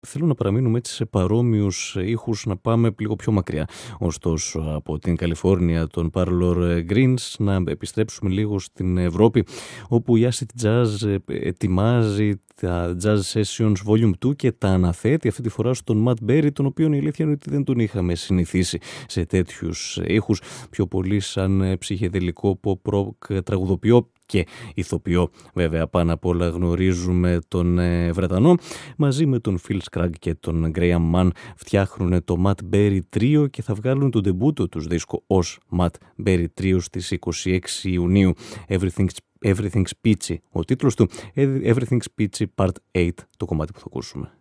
θέλω να παραμείνουμε έτσι σε παρόμοιους ήχους, να πάμε λίγο πιο μακριά. Ωστόσο, από την Καλιφόρνια των Parlor Greens, να επιστρέψουμε λίγο στην Ευρώπη, όπου η Acid Jazz ετοιμάζει τα Jazz Sessions Volume 2 και τα αναθέτει αυτή τη φορά στον Matt Berry, τον οποίο η αλήθεια είναι ότι δεν τον είχαμε συνηθίσει σε τέτοιους ήχους, πιο πολύ σαν ψυχεδελικό pop rock τραγουδοποιό και ηθοποιό. Βέβαια, πάνω απ' όλα γνωρίζουμε τον Βρετανό. Μαζί με τον Phil Scruggs και τον Graham Mann φτιάχνουν το Matt Berry Trio και θα βγάλουν τον ντεμπούτο τους δίσκο ως Matt Berry Trio στις 26 Ιουνίου. Everything's Peachy, ο τίτλος του, Everything's Peachy Part 8, το κομμάτι που θα ακούσουμε.